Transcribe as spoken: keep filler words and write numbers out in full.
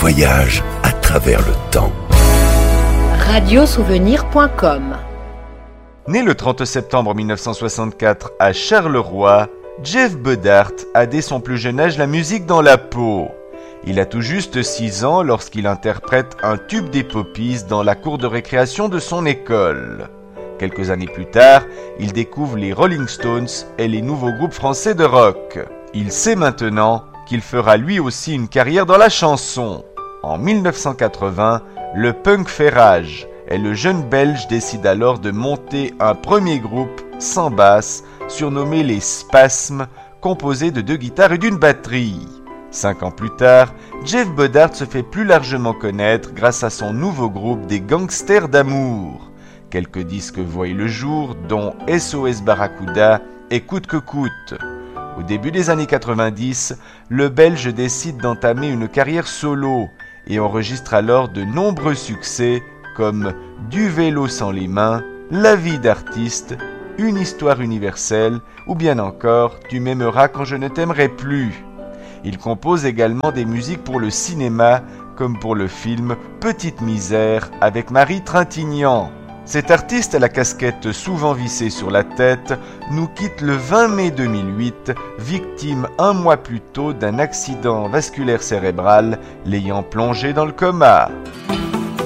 voyage à travers le temps. radio souvenir point com. Né le trente septembre mille neuf cent soixante-quatre à Charleroi, Jeff Bedart a dès son plus jeune âge la musique dans la peau. Il a tout juste six ans lorsqu'il interprète un tube des Poppies dans la cour de récréation de son école. Quelques années plus tard, il découvre les Rolling Stones et les nouveaux groupes français de rock. Il sait maintenant qu'il fera lui aussi une carrière dans la chanson. En mille neuf cent quatre-vingts, le punk fait rage et le jeune Belge décide alors de monter un premier groupe sans basse, surnommé les Spasmes, composé de deux guitares et d'une batterie. Cinq ans plus tard, Jeff Bedart se fait plus largement connaître grâce à son nouveau groupe des Gangsters d'amour. Quelques disques voient le jour, dont S O S Barracuda et Coûte que coûte. Au début des années quatre-vingt-dix, le Belge décide d'entamer une carrière solo et enregistre alors de nombreux succès comme Du vélo sans les mains, La vie d'artiste, Une histoire universelle ou bien encore Tu m'aimeras quand je ne t'aimerai plus. Il compose également des musiques pour le cinéma comme pour le film Petite misère avec Marie Trintignant. Cet artiste à la casquette souvent vissée sur la tête nous quitte le vingt mai deux mille huit, victime un mois plus tôt d'un accident vasculaire cérébral l'ayant plongé dans le coma.